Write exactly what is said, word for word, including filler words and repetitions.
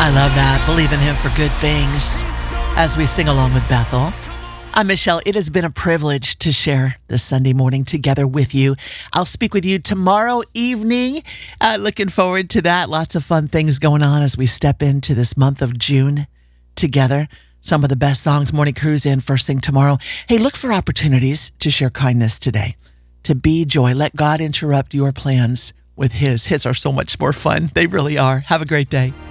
I love that. Believe in him for good things as we sing along with Bethel. I'm Michelle. It has been a privilege to share this Sunday morning together with you. I'll speak with you tomorrow evening. Uh, looking forward to that. Lots of fun things going on as we step into this month of June together. Some of the best songs, Morning Cruise in first thing tomorrow. Hey, look for opportunities to share kindness today, to be joy. Let God interrupt your plans with his. His are so much more fun. They really are. Have a great day.